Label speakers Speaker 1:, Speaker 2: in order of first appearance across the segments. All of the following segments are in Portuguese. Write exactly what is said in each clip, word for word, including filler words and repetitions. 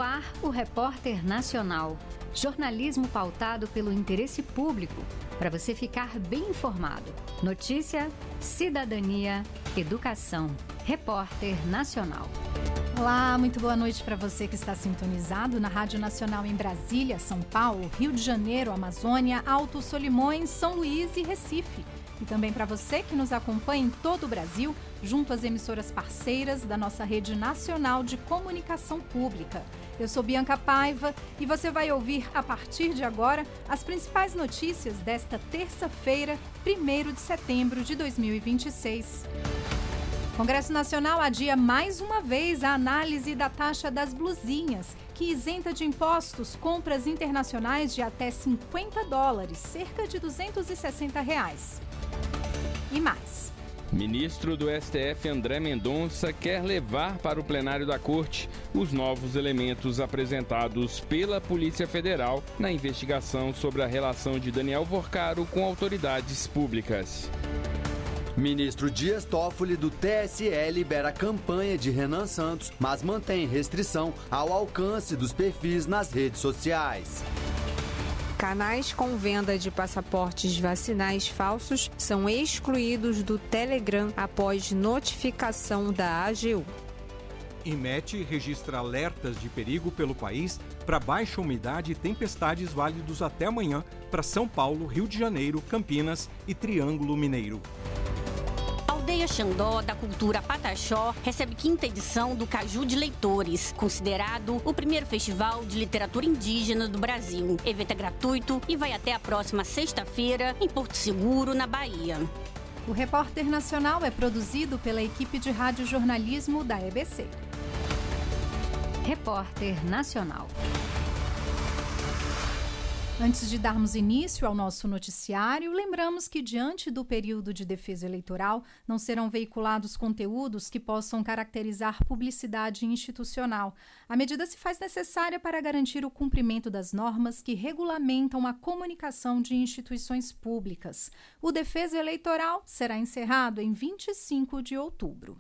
Speaker 1: ar, o Repórter Nacional. Jornalismo pautado pelo interesse público, para você ficar bem informado. Notícia, cidadania, educação. Repórter Nacional.
Speaker 2: Olá, muito boa noite para você que está sintonizado na Rádio Nacional em Brasília, São Paulo, Rio de Janeiro, Amazônia, Alto Solimões, São Luís e Recife. E também para você que nos acompanha em todo o Brasil, junto às emissoras parceiras da nossa Rede Nacional de Comunicação Pública. Eu sou Bianca Paiva e você vai ouvir, a partir de agora, as principais notícias desta terça-feira, primeiro de setembro de dois mil e vinte e seis. Congresso Nacional adia mais uma vez a análise da taxa das blusinhas, que isenta de impostos compras internacionais de até cinquenta dólares, cerca de duzentos e sessenta reais. E mais.
Speaker 3: Ministro do S T F André Mendonça quer levar para o plenário da Corte os novos elementos apresentados pela Polícia Federal na investigação sobre a relação de Daniel Vorcaro com autoridades públicas.
Speaker 4: Ministro Dias Toffoli do T S E libera a campanha de Renan Santos, mas mantém restrição ao alcance dos perfis nas redes sociais.
Speaker 5: Canais com venda de passaportes vacinais falsos são excluídos do Telegram após notificação da A G U.
Speaker 6: IMET registra alertas de perigo pelo país para baixa umidade e tempestades válidos até amanhã para São Paulo, Rio de Janeiro, Campinas e Triângulo Mineiro.
Speaker 7: Aldeia Xandó, da cultura Pataxó, recebe quinta edição do Caju de Leitores, considerado o primeiro festival de literatura indígena do Brasil. O evento é gratuito e vai até a próxima sexta-feira em Porto Seguro, na Bahia.
Speaker 2: O Repórter Nacional é produzido pela equipe de radiojornalismo da E B C.
Speaker 1: Repórter Nacional.
Speaker 2: Antes de darmos início ao nosso noticiário, lembramos que, diante do período de defesa eleitoral, não serão veiculados conteúdos que possam caracterizar publicidade institucional. A medida se faz necessária para garantir o cumprimento das normas que regulamentam a comunicação de instituições públicas. O Defesa Eleitoral será encerrado em vinte e cinco de outubro.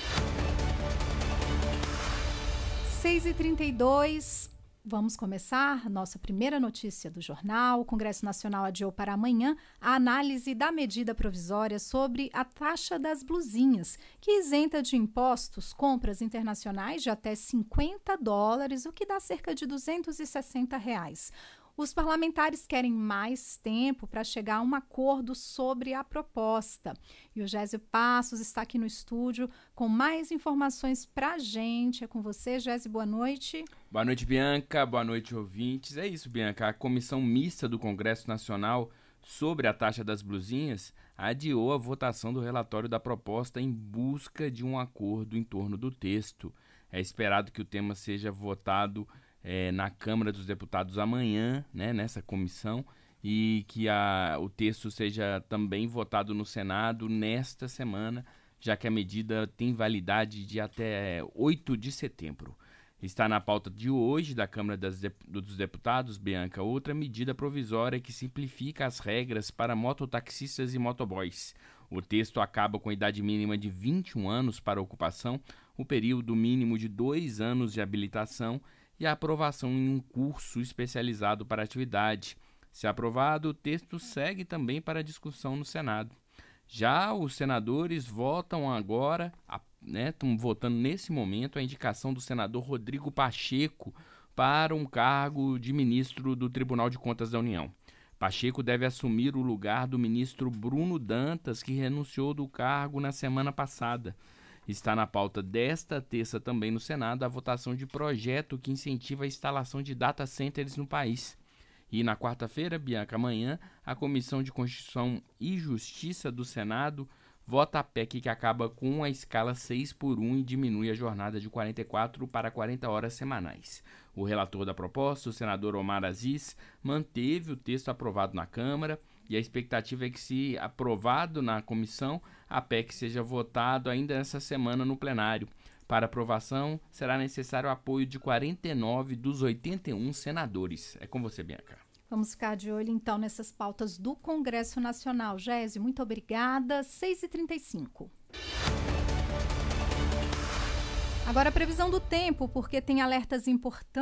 Speaker 2: seis e trinta e dois. Vamos começar nossa primeira notícia do jornal. O Congresso Nacional adiou para amanhã a análise da medida provisória sobre a taxa das blusinhas, que isenta de impostos compras internacionais de até cinquenta dólares, o que dá cerca de duzentos e sessenta reais. Os parlamentares querem mais tempo para chegar a um acordo sobre a proposta. E o Gésio Passos está aqui no estúdio com mais informações para a gente. É com você, Gésio, boa noite.
Speaker 3: Boa noite, Bianca. Boa noite, ouvintes. É isso, Bianca. A Comissão Mista do Congresso Nacional sobre a taxa das blusinhas adiou a votação do relatório da proposta em busca de um acordo em torno do texto. É esperado que o tema seja votado É, na Câmara dos Deputados amanhã, né, nessa comissão, e que a, o texto seja também votado no Senado nesta semana, já que a medida tem validade de até oito de setembro. Está na pauta de hoje da Câmara das de, dos Deputados, Bianca, outra medida provisória que simplifica as regras para mototaxistas e motoboys. O texto acaba com a idade mínima de vinte e um anos para ocupação, o período mínimo de dois anos de habilitação e a aprovação em um curso especializado para a atividade. Se aprovado, o texto segue também para discussão no Senado. Já os senadores votam agora, né, estão votando nesse momento a indicação do senador Rodrigo Pacheco para um cargo de ministro do Tribunal de Contas da União. Pacheco deve assumir o lugar do ministro Bruno Dantas, que renunciou do cargo na semana passada. Está na pauta desta terça também no Senado a votação de projeto que incentiva a instalação de data centers no país. E na quarta-feira, Bianca, amanhã, a Comissão de Constituição e Justiça do Senado vota a P E C que acaba com a escala seis por um e diminui a jornada de quarenta e quatro para quarenta horas semanais. O relator da proposta, o senador Omar Aziz, manteve o texto aprovado na Câmara e a expectativa é que, se aprovado na comissão, a P E C seja votado ainda essa semana no plenário. Para aprovação, será necessário o apoio de quarenta e nove dos oitenta e um senadores. É com você, Bianca.
Speaker 2: Vamos ficar de olho, então, nessas pautas do Congresso Nacional. Gésio, muito obrigada. seis e trinta e cinco. Agora a previsão do tempo, porque tem alertas importantes